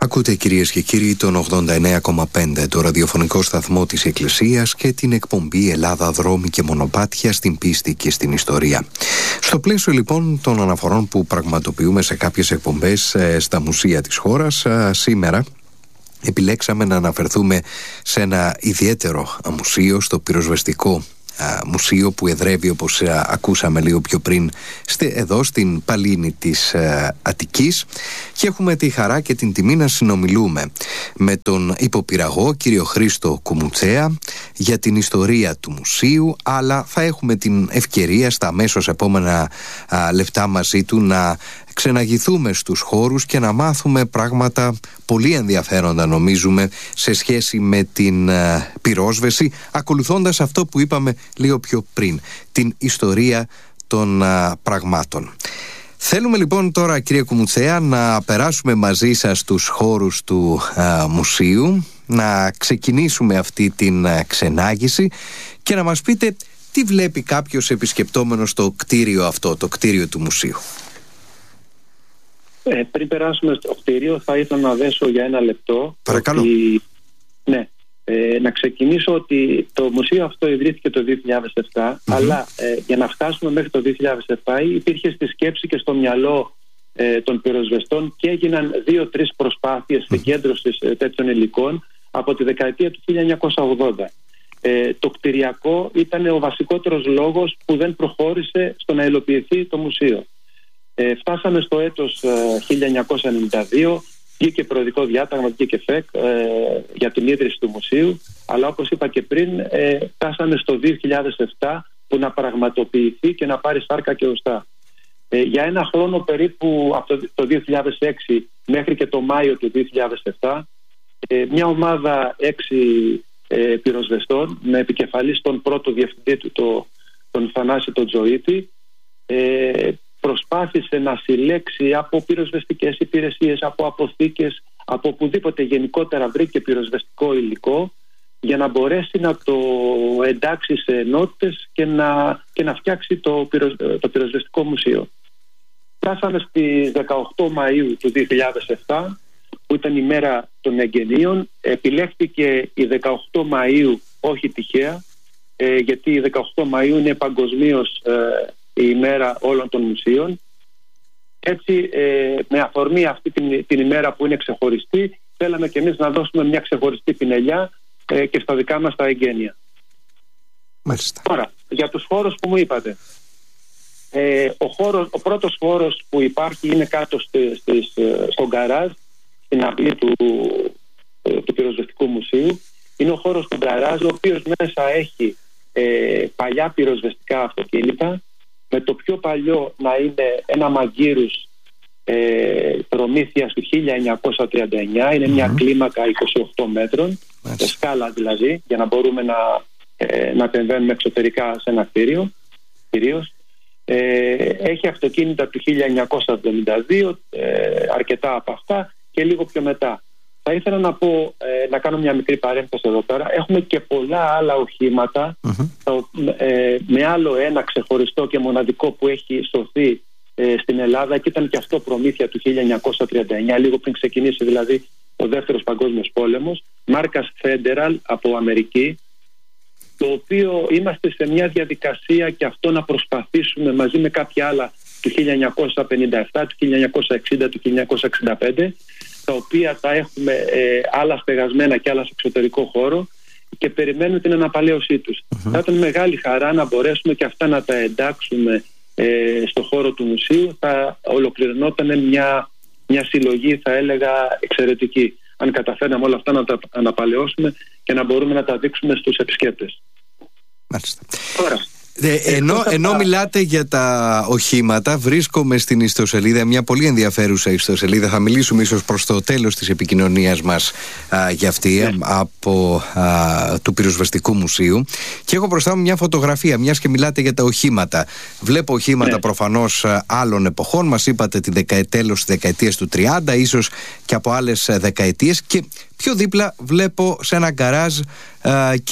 Ακούτε, κυρίες και κύριοι, τον 89,5, το ραδιοφωνικό σταθμό της Εκκλησίας και την εκπομπή Ελλάδα, δρόμοι και μονοπάτια στην πίστη και στην ιστορία. Στο πλαίσιο λοιπόν των αναφορών που πραγματοποιούμε σε κάποιες εκπομπές στα μουσεία της χώρας, σήμερα επιλέξαμε να αναφερθούμε σε ένα ιδιαίτερο μουσείο, στο πυροσβεστικό μουσείο που εδρεύει, όπως ακούσαμε λίγο πιο πριν, εδώ στην Παλίνη της Αττικής, και έχουμε τη χαρά και την τιμή να συνομιλούμε με τον υποπυραγό κύριο Χρήστο Κουμουτσέα για την ιστορία του μουσείου, αλλά θα έχουμε την ευκαιρία στα αμέσως επόμενα λεπτά μαζί του να ξεναγηθούμε στους χώρους και να μάθουμε πράγματα πολύ ενδιαφέροντα, νομίζουμε, σε σχέση με την πυρόσβεση, ακολουθώντας αυτό που είπαμε λίγο πιο πριν, την ιστορία των πραγμάτων. Θέλουμε λοιπόν τώρα, κύριε Κουμουτσέα, να περάσουμε μαζί σας στους χώρους του μουσείου, να ξεκινήσουμε αυτή την ξενάγηση και να μας πείτε τι βλέπει κάποιος επισκεπτόμενος στο κτίριο αυτό, το κτίριο του μουσείου. Πριν περάσουμε στο κτίριο, θα ήθελα να δέσω για ένα λεπτό. Παρακαλώ. Να ξεκινήσω ότι το μουσείο αυτό ιδρύθηκε το 2007, αλλά για να φτάσουμε μέχρι το 2007 υπήρχε στη σκέψη και στο μυαλό των πυροσβεστών και έγιναν 2-3 προσπάθειες συγκέντρωσης τέτοιων υλικών από τη δεκαετία του 1980. Το κτηριακό ήταν ο βασικότερος λόγος που δεν προχώρησε στο να υλοποιηθεί το μουσείο. Φτάσαμε στο έτος 1992, βγήκε προεδρικό διάταγμα, βγήκε ΦΕΚ για την ίδρυση του μουσείου, αλλά όπως είπα και πριν, φτάσαμε στο 2007 που να πραγματοποιηθεί και να πάρει σάρκα και οστά. Για ένα χρόνο περίπου, από το 2006 μέχρι και το Μάιο του 2007, μια ομάδα 6 πυροσβεστών, με επικεφαλής τον πρώτο διευθυντή του, τον Θανάση τον Τζοίτη, προσπάθησε να συλλέξει από πυροσβεστικές υπηρεσίες, από αποθήκες, από οπουδήποτε γενικότερα βρήκε πυροσβεστικό υλικό, για να μπορέσει να το εντάξει σε ενότητες και να φτιάξει το πυροσβεστικό μουσείο. Φτάσαμε στις 18 Μαΐου του 2007, που ήταν η μέρα των εγγενείων. Επιλέχθηκε η 18 Μαΐου όχι τυχαία, γιατί η 18 Μαΐου είναι παγκοσμίως η ημέρα όλων των μουσείων. Έτσι, με αφορμή αυτή την ημέρα που είναι ξεχωριστή, θέλαμε και εμείς να δώσουμε μια ξεχωριστή πινελιά και στα δικά μας τα εγγένεια. Μάλιστα. Τώρα, για τους χώρους που μου είπατε, ο πρώτος χώρος που υπάρχει είναι κάτω στο γκαράζ, στην αυλή του πυροσβεστικού μουσείου. Είναι ο χώρος του γκαράζ, ο οποίος μέσα έχει παλιά πυροσβεστικά αυτοκίνητα, με το πιο παλιό να είναι ένα Μαγκύρους προμήθειας του 1939. Είναι μια κλίμακα 28 μέτρων, σε σκάλα δηλαδή, για να μπορούμε να επεμβαίνουμε εξωτερικά σε ένα κτίριο κυρίως. Έχει αυτοκίνητα του 1972, αρκετά από αυτά και λίγο πιο μετά. Θα ήθελα να κάνω μια μικρή παρένθεση εδώ πέρα. Έχουμε και πολλά άλλα οχήματα, με άλλο ένα ξεχωριστό και μοναδικό που έχει σωθεί στην Ελλάδα, και ήταν και αυτό προμήθεια του 1939, λίγο πριν ξεκινήσει δηλαδή ο Δεύτερος Παγκόσμιος Πόλεμος, μάρκας Federal από Αμερική, το οποίο είμαστε σε μια διαδικασία και αυτό να προσπαθήσουμε μαζί με κάποια άλλα του 1957, του 1960, του 1965, τα οποία θα έχουμε άλλα στεγασμένα και άλλα σε εξωτερικό χώρο και περιμένουμε την αναπαλαίωσή τους. Θα ήταν μεγάλη χαρά να μπορέσουμε και αυτά να τα εντάξουμε στο χώρο του μουσείου. Θα ολοκληρωνόταν μια συλλογή, θα έλεγα, εξαιρετική, αν καταφέρναμε όλα αυτά να τα αναπαλαιώσουμε και να μπορούμε να τα δείξουμε στους επισκέπτες. Μάλιστα. Τώρα, Ενώ μιλάτε για τα οχήματα, βρίσκομαι στην ιστοσελίδα, μια πολύ ενδιαφέρουσα ιστοσελίδα. Θα μιλήσουμε ίσως προς το τέλος της επικοινωνίας μας για αυτή, του πυροσβεστικού μουσείου. Και έχω μπροστά μου μια φωτογραφία, μιας και μιλάτε για τα οχήματα. Βλέπω οχήματα προφανώς άλλων εποχών. Μας είπατε τέλος της δεκαετίας του 30, ίσως και από άλλες δεκαετίες. Και πιο δίπλα βλέπω σε ένα γκαράζ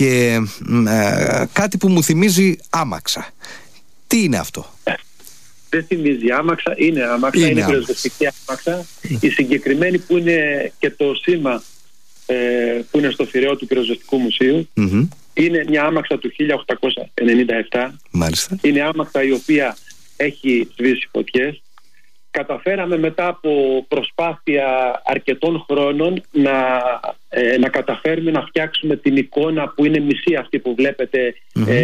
και κάτι που μου θυμίζει άμαξα. Τι είναι αυτό? δεν θυμίζει άμαξα, είναι άμαξα, είναι πυροσβεστική άμαξα. Η συγκεκριμένη που είναι και το σήμα που είναι στο φυρέο του Πυροσβεστικού Μουσείου, είναι μια άμαξα του 1897. Μάλιστα. Είναι άμαξα η οποία έχει σβήσει φωτιές. Καταφέραμε μετά από προσπάθεια αρκετών χρόνων να καταφέρουμε να φτιάξουμε την εικόνα που είναι μισή αυτή που βλέπετε,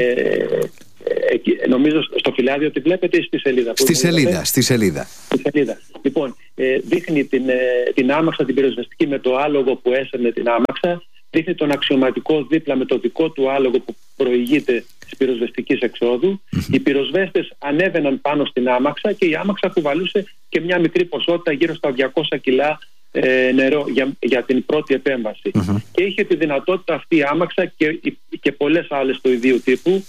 νομίζω στο φυλάδιο τη βλέπετε ή στη σελίδα? Στη σελίδα. Λοιπόν, δείχνει την άμαξα την πυροσβεστική με το άλογο που έσαιρνε την άμαξα, δείχνει τον αξιωματικό δίπλα με το δικό του άλογο που προηγείται της πυροσβεστικής εξόδου. Οι πυροσβέστες ανέβαιναν πάνω στην άμαξα και η άμαξα κουβαλούσε και μια μικρή ποσότητα, γύρω στα 200 κιλά νερό για την πρώτη επέμβαση. Και είχε τη δυνατότητα αυτή η άμαξα και πολλές άλλες του ιδίου τύπου,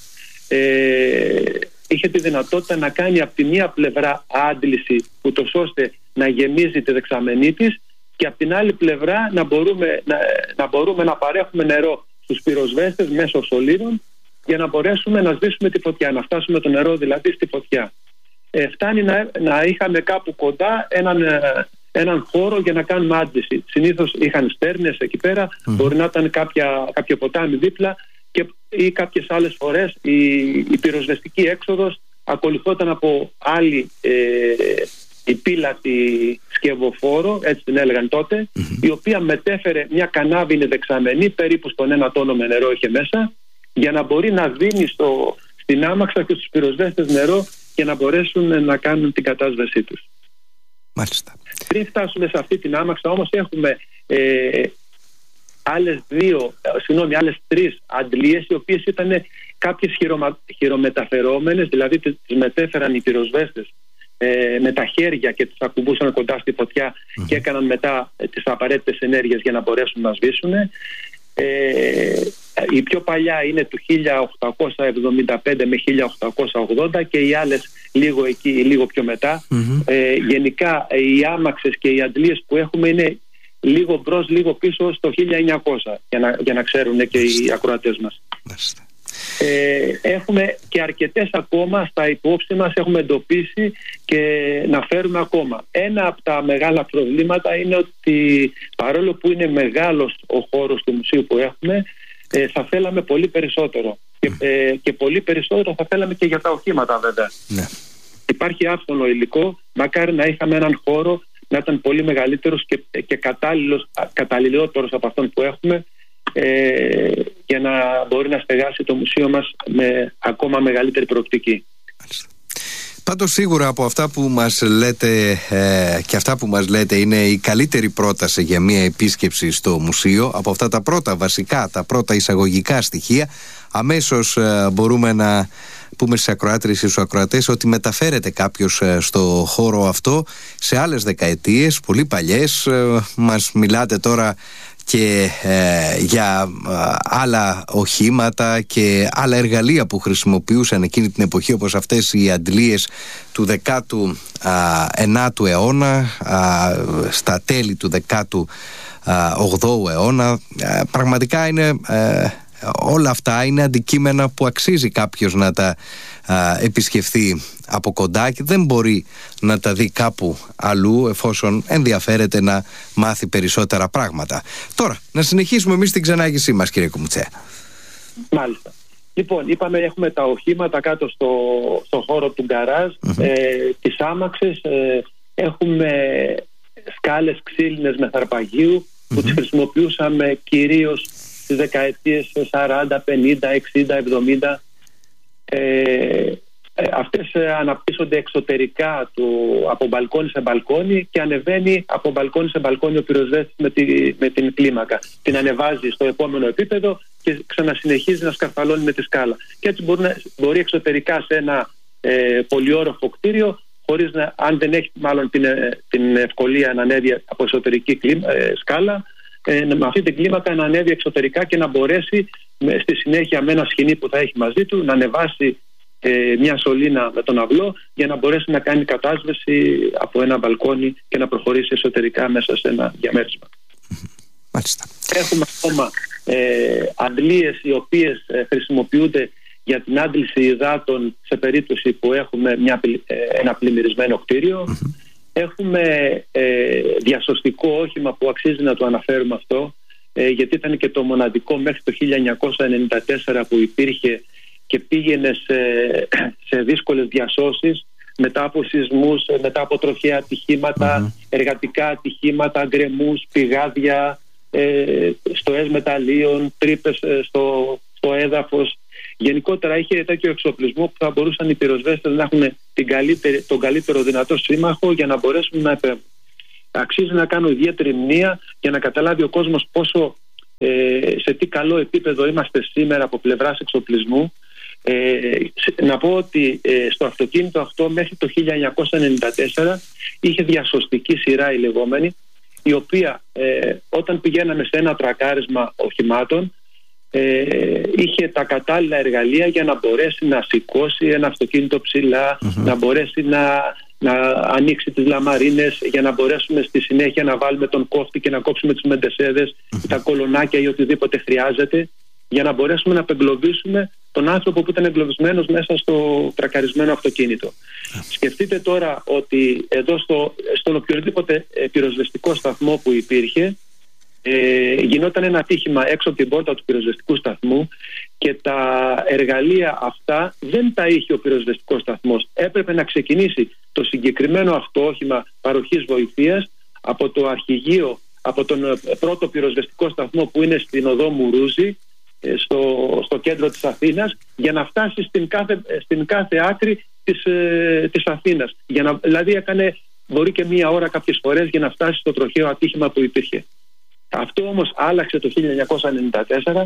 είχε τη δυνατότητα να κάνει από τη μία πλευρά άντληση ούτως ώστε να γεμίζει τη δεξαμενή της, και από την άλλη πλευρά να μπορούμε να παρέχουμε νερό στους πυροσβέστες μέσω σωλήνων για να μπορέσουμε να σβήσουμε τη φωτιά, να φτάσουμε το νερό δηλαδή στη φωτιά. Φτάνει να είχαμε κάπου κοντά έναν χώρο για να κάνουμε άντληση. Συνήθως είχαν στέρνες εκεί πέρα, μπορεί να ήταν κάποιο ποτάμι δίπλα, ή κάποιες άλλες φορές η πυροσβεστική έξοδος ακολουθόταν από άλλη πύλατη σκευοφόρο, έτσι την έλεγαν τότε, η οποία μετέφερε μια κανάβινη δεξαμενή, περίπου στον 1 τόνο με νερό είχε μέσα, για να μπορεί να δίνει στην άμαξα και στους πυροσβέστες νερό για να μπορέσουν να κάνουν την κατάσβεσή τους. Μάλιστα. Πριν φτάσουμε σε αυτή την άμαξα όμως έχουμε άλλες 3 αντλίες, οι οποίες ήταν κάποιες χειρομεταφερόμενες, δηλαδή τις μετέφεραν οι πυροσβέστες με τα χέρια και τις ακουμπούσαν κοντά στη φωτιά και έκαναν μετά τις απαραίτητες ενέργειες για να μπορέσουν να σβήσουν. Η πιο παλιά είναι του 1875 με 1880 και οι άλλες λίγο εκεί, λίγο πιο μετά. Γενικά οι άμαξες και οι αντλίες που έχουμε είναι λίγο μπρος, λίγο πίσω στο 1900, για να ξέρουν και οι ακροατές μας. Έχουμε και αρκετές ακόμα στα υπόψη μας, έχουμε εντοπίσει και να φέρουμε ακόμα. Ένα από τα μεγάλα προβλήματα είναι ότι παρόλο που είναι μεγάλος ο χώρος του μουσείου που έχουμε, θα θέλαμε πολύ περισσότερο και πολύ περισσότερο θα θέλαμε και για τα οχήματα βέβαια. Υπάρχει άφθονο υλικό, μακάρι να είχαμε έναν χώρο να ήταν πολύ μεγαλύτερος και καταλληλότερος από αυτόν που έχουμε, για να μπορεί να στεγάσει το μουσείο μας με ακόμα μεγαλύτερη προοπτική. Πάντως σίγουρα από αυτά που μας λέτε και αυτά που μας λέτε είναι η καλύτερη πρόταση για μια επίσκεψη στο μουσείο. Από αυτά τα πρώτα βασικά, τα πρώτα εισαγωγικά στοιχεία, αμέσως μπορούμε να πούμε στις ακροάτριες και στους ακροατές ότι μεταφέρεται κάποιος στο χώρο αυτό σε άλλες δεκαετίες, πολύ παλιές. Μας μιλάτε τώρα και για άλλα οχήματα και άλλα εργαλεία που χρησιμοποιούσαν εκείνη την εποχή, όπως αυτές οι αντλίες του 19ου αιώνα, στα τέλη του 18ου αιώνα. Πραγματικά είναι όλα αυτά είναι αντικείμενα που αξίζει κάποιος να τα επισκεφθεί από κοντά και δεν μπορεί να τα δει κάπου αλλού εφόσον ενδιαφέρεται να μάθει περισσότερα πράγματα. Τώρα, να συνεχίσουμε εμείς την ξενάγησή μας, κύριε Κουμουτσέ. Μάλιστα. Λοιπόν, είπαμε έχουμε τα οχήματα κάτω στο χώρο του γκαράζ, τις άμαξες, έχουμε σκάλες ξύλινες με θαρπαγίου που τις χρησιμοποιούσαμε κυρίως στις δεκαετίες 40, 50, 60, 70. Αυτές αναπτύσσονται εξωτερικά από μπαλκόνι σε μπαλκόνι και ανεβαίνει από μπαλκόνι σε μπαλκόνι ο πυροσβέστης με την κλίμακα. Την ανεβάζει στο επόμενο επίπεδο και ξανασυνεχίζει να σκαρφαλώνει με τη σκάλα. Και έτσι μπορεί εξωτερικά σε ένα πολυόροφο κτίριο, χωρίς αν δεν έχει μάλλον την ευκολία να ανέβει από εσωτερική σκάλα, με αυτή την κλίμακα να ανέβει εξωτερικά και να μπορέσει στη συνέχεια με ένα σχοινί που θα έχει μαζί του να ανεβάσει μια σωλήνα με τον αυλό για να μπορέσει να κάνει κατάσβεση από ένα μπαλκόνι και να προχωρήσει εσωτερικά μέσα σε ένα διαμέρισμα. Μάλιστα. Έχουμε ακόμα αντλίες οι οποίες χρησιμοποιούνται για την άντληση υδάτων σε περίπτωση που έχουμε ένα πλημμυρισμένο κτίριο. Έχουμε διασωστικό όχημα που αξίζει να το αναφέρουμε αυτό, γιατί ήταν και το μοναδικό μέχρι το 1994 που υπήρχε και πήγαινε σε δύσκολες διασώσεις μετά από σεισμούς, μετά από τροχαία ατυχήματα, εργατικά ατυχήματα, γκρεμούς, πηγάδια, στοές μεταλλίων, τρύπες στο έδαφος. Γενικότερα είχε τέτοιο εξοπλισμό που θα μπορούσαν οι πυροσβέστες να έχουν τον καλύτερο δυνατό σύμμαχο για να μπορέσουν να επέμβουν. Αξίζει να κάνω ιδιαίτερη μνήα για να καταλάβει ο κόσμος πόσο σε τι καλό επίπεδο είμαστε σήμερα από πλευράς εξοπλισμού. Να πω ότι στο αυτοκίνητο αυτό μέχρι το 1994 είχε διασωστική σειρά η λεγόμενη, η οποία όταν πηγαίναμε σε ένα τρακάρισμα οχημάτων είχε τα κατάλληλα εργαλεία για να μπορέσει να σηκώσει ένα αυτοκίνητο ψηλά, να μπορέσει να ανοίξει τις λαμαρίνες, για να μπορέσουμε στη συνέχεια να βάλουμε τον κόφτη και να κόψουμε τις μεντεσέδες, τα κολονάκια ή οτιδήποτε χρειάζεται, για να μπορέσουμε να απεγκλωβίσουμε τον άνθρωπο που ήταν εγκλωβισμένος μέσα στο τρακαρισμένο αυτοκίνητο. Σκεφτείτε τώρα ότι εδώ στον οποιοδήποτε πυροσβεστικό σταθμό που υπήρχε, γινόταν ένα ατύχημα έξω από την πόρτα του πυροσβεστικού σταθμού και τα εργαλεία αυτά δεν τα είχε ο πυροσβεστικός σταθμός. Έπρεπε να ξεκινήσει το συγκεκριμένο αυτό όχημα παροχής βοηθείας από το αρχηγείο, από τον πρώτο πυροσβεστικό σταθμό που είναι στην οδό Μουρούζη, στο κέντρο της Αθήνας, για να φτάσει στην κάθε άκρη της Αθήνας. Δηλαδή έκανε μπορεί και μία ώρα κάποιες φορές για να φτάσει στο τροχαίο ατύχημα που υπήρχε. Αυτό όμως άλλαξε το 1994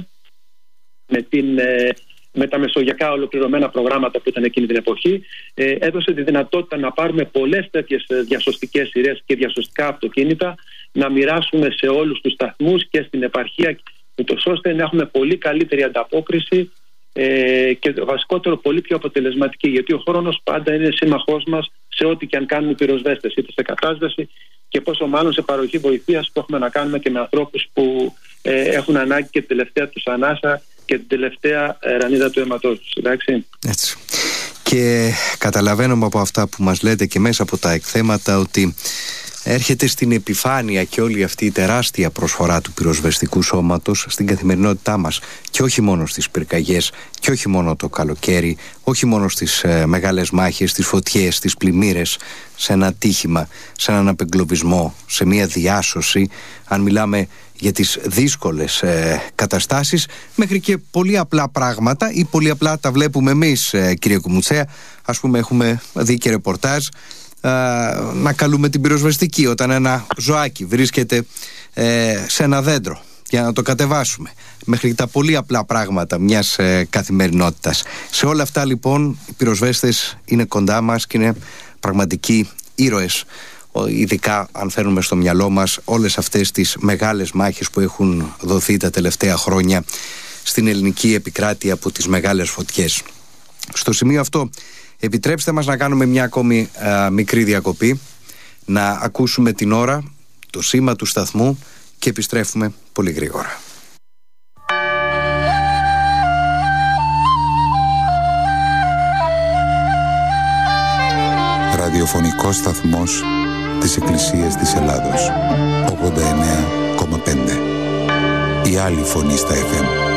με τα μεσογειακά ολοκληρωμένα προγράμματα που ήταν εκείνη την εποχή. Έδωσε τη δυνατότητα να πάρουμε πολλές τέτοιες διασωστικές σειρές και διασωστικά αυτοκίνητα, να μοιράσουμε σε όλους τους σταθμούς και στην επαρχία, ούτως ώστε να έχουμε πολύ καλύτερη ανταπόκριση και βασικότερο πολύ πιο αποτελεσματική, γιατί ο χρόνος πάντα είναι σύμμαχός μας σε ό,τι και αν κάνουν οι πυροσβέστες, είτε σε κατάσβεση και πόσο μάλλον σε παροχή βοηθείας που έχουμε να κάνουμε και με ανθρώπους που έχουν ανάγκη και την τελευταία τους ανάσα και την τελευταία ρανίδα του αίματός τους. Εντάξει. Έτσι. Και καταλαβαίνουμε από αυτά που μας λέτε και μέσα από τα εκθέματα ότι έρχεται στην επιφάνεια και όλη αυτή η τεράστια προσφορά του πυροσβεστικού σώματος στην καθημερινότητά μας, και όχι μόνο στις πυρκαγιές και όχι μόνο το καλοκαίρι, όχι μόνο στις μεγάλες μάχες, στις φωτιές, στις πλημμύρες, σε ένα ατύχημα, σε έναν απεγκλωβισμό, σε μια διάσωση, αν μιλάμε για τις δύσκολες καταστάσεις, μέχρι και πολύ απλά πράγματα, ή πολύ απλά τα βλέπουμε εμείς, κύριε Κουμουτσέα. Ας πούμε, έχουμε δει και ρεπορτάζ να καλούμε την πυροσβεστική όταν ένα ζωάκι βρίσκεται σε ένα δέντρο για να το κατεβάσουμε, μέχρι τα πολύ απλά πράγματα μιας καθημερινότητας. Σε όλα αυτά λοιπόν οι πυροσβέστες είναι κοντά μας και είναι πραγματικοί ήρωες, ειδικά αν φέρνουμε στο μυαλό μας όλες αυτές τις μεγάλες μάχες που έχουν δοθεί τα τελευταία χρόνια στην ελληνική επικράτεια από τις μεγάλες φωτιές. Στο σημείο αυτό επιτρέψτε μας να κάνουμε μια ακόμη μικρή διακοπή, να ακούσουμε την ώρα, το σήμα του σταθμού και επιστρέφουμε πολύ γρήγορα. Ραδιοφωνικός σταθμός της Εκκλησίας της Ελλάδος, 89,5. Η άλλη φωνή στα FM.